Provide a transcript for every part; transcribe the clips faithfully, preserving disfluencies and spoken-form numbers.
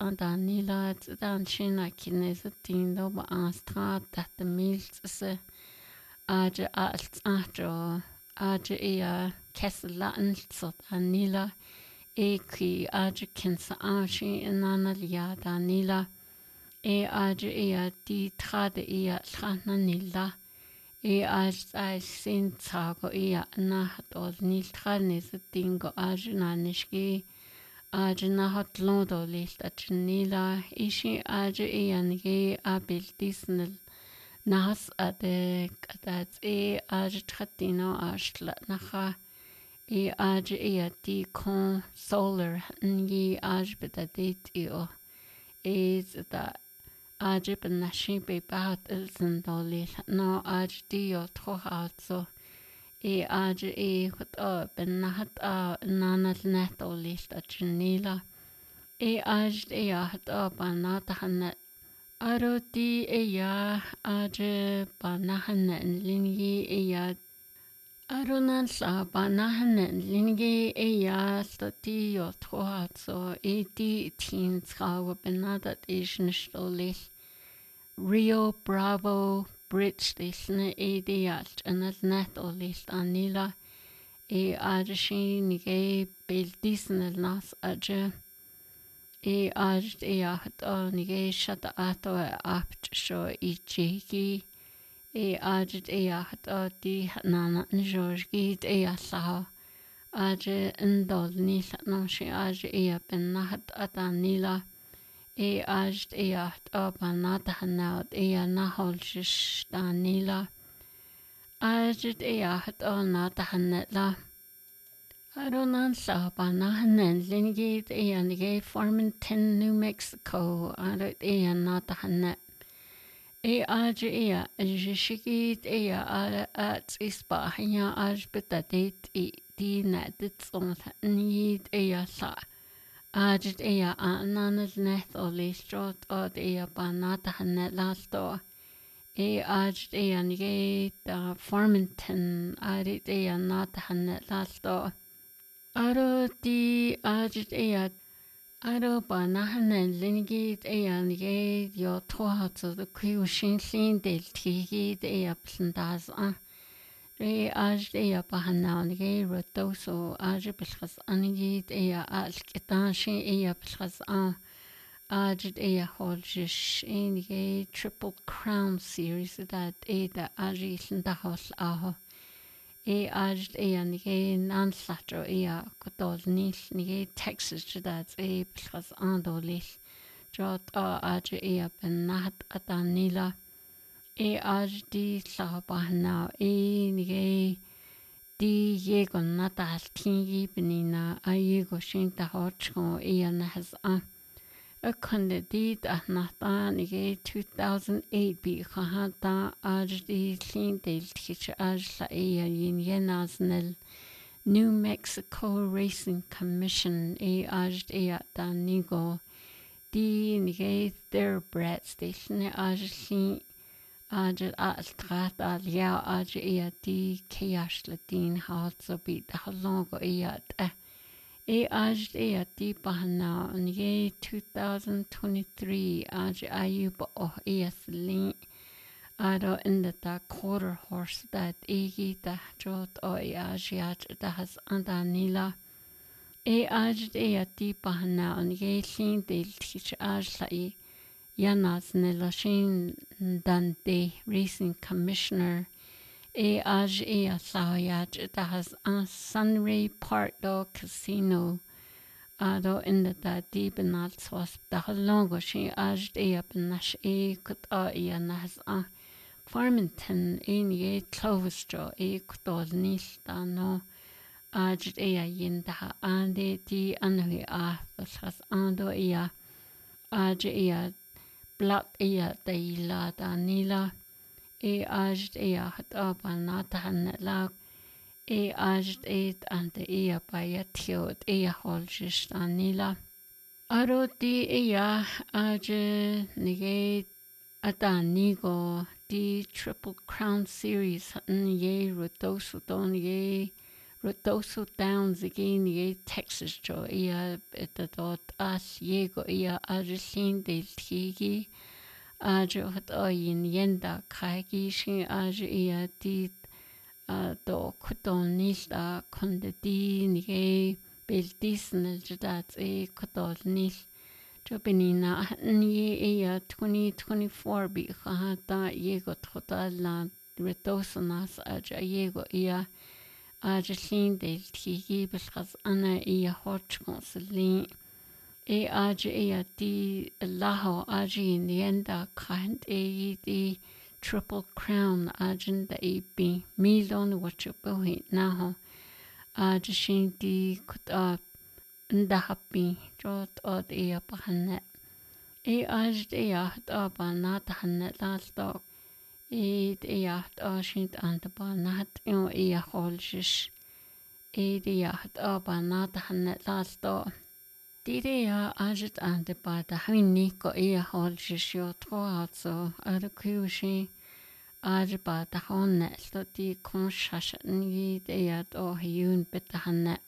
Danila dan China kinese tindo ba anstra dat de milse aje alt ajo aje ia keslan sot anila e ki aje kinsa aji inana lia Danila e aje ia di trade ia trana nilla e aje ai sin tago ia na hat ol nil tranes dingo aje naniski aje na hat londo licht at nila ishi aje iange abil disnel nas ade kadat e aje tratino ashla nacha e aje e di con solar ngi aje bedadet io e da aje benashi be baut ilsen dolil no aje dio troch also e aje e hot a benahat a nanat net olist at nila e aje e hat a banata hanat aro di e ya aje banahan lingi e ya aro nan sa banahan lingi e ya stati yo trohat so e di tin trawa benadat is nstolich Rio Bravo Bridge station e de alt anat net olist anila e aje shin ge beldisen nas aje e aje e hat on ge shat ato apt sho i chiki e aje e hat o di nana njorgi e asa aje ndol ni no shi aje e ben nahat atanila e aje e hat o banata hanaut e nahol shish danila aje e hat o nata hanetla Aronan sa banahanen lingi e anige Farmington, New Mexico aro e nata hanet e aje e jishigi e ara at ispa hanya aj betadet e di nadet on ni e sa aje e ananas net o listrot o e banata hanet lasto e aje e anige da Farmington ari e nata hanet lasto Aro di aje e aro banahanen lingi e anige yo trohat so the ku shin shin del tigi e apsndas a re aje e bahananige rotoso aje bilkhas anige e alketan shin e bilkhas a aje e holjish enige Triple Crown series that e da aje sinda hol aho e aje e anige nan satro e kotol nis nige Texas that e bilkhas andolis jot a aje e ben nahat atanila e aje di sabahna e nige di yego natal tingi benina a yego shinta hotcho e nahas a a kunde di da nata nige two thousand eight bi khahata aje di clean del tich aje la e yin yenasnel New Mexico Racing Commission e aje e da nigo di nige thoroughbred station aje clean aje altrat al ya aje e di chaos latin halt so bi da longo e at e aje e di bahna nige two thousand twenty-three aje ayuba o eslin aro in the da quarter horse that e da jot o aje da has andanila e aje e di bahna nige sin del tich aje la Yanas Nelashin Dante Racing Commissioner e aje e asayaj da has a Sunray Park do Casino ado in the da di benal swas da longo shi aje e benash e kut a yanas a Farmington e ni Cloverstro e kutol nis da no aje e yin da ande di anwi a has ando e aje e Black ea deila danila e aje ea hat abanata hanela e aje e ante ea baya tiot ea holjish danila aro di ea aje nige adanigo di Triple Crown series ye rotosu don ye Rotoso Downs again ye Texas jo ia eta dot as yego ia arjin del tigi ajo hat oyin yenda kagi shin ajo ia dit do kuton nista konde di nige beldisen jadat e kotol nis jo benina ni ia twenty twenty-four bi khata yego total Rotoso nas ajo yego ia Arjun del tigi bilkhas ana iya hot consulin e aj iya di laho ajin yenda kind e di triple crown ajin da e bi milon wachu bohi naho ajin di kuta nda happy jot od iya pahanne e aj iya da banat hanne lalto Eid eacht ashint an de banat in ea holjish. Eid eacht abanat hannet lalto. Didea ajit an de bada hiniko ea holjish yo troatso arukushi. Ajbata honnet lo di konshash ni eat o hiun betahannet.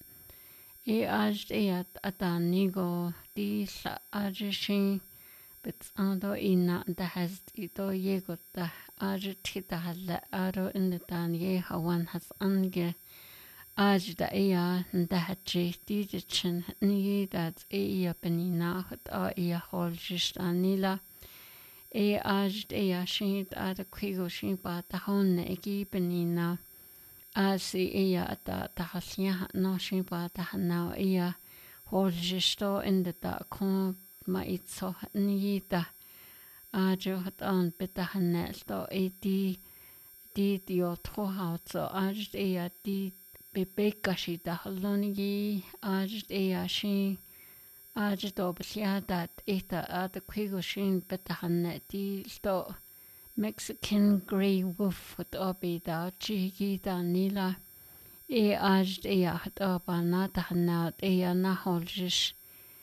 E ajt eat atanigo di sa ajishin. Bits ando ina da has ito yego da aj tita halla aro in the dan ye hawan has ange aj da ea da hachi di chin ni dat ea benina hat a ea hol jistanila e aj ea shin da da kwigo shin ba da hon egi benina as ea da da hasya no shin ba da na ea hol jisto in the da kon ma itso nida ajo hat an beta hanelto e di di dio tro hautso aj e di bebeka shi da haloni aj e shi aj do bsiadat eta ad kwigo shin beta hanet di sto Mexican grey wolf hat obi da chigi da nila e aj e hat obana da hanat e na holjish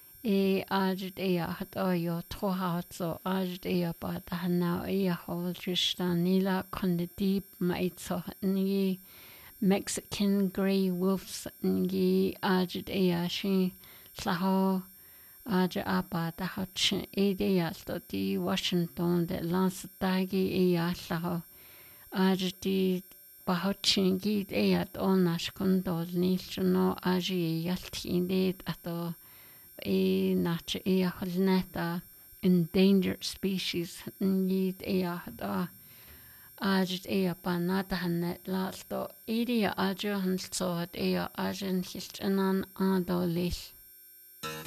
E ajt ea hat oyo trohat so ajt ea ba da hana ea hol jistanila konde deep maitso ni Mexican grey wolves ni ajt ea shi saho ajt apa da hach e ea sto di Washington de lance tagi ea saho ajt di bahochingi ea onash kondol ni no aji yaltinde ato e nach e holneta endangered species need e da ajt e panata hanet lasto area ajo hanso e ajen histanan adolis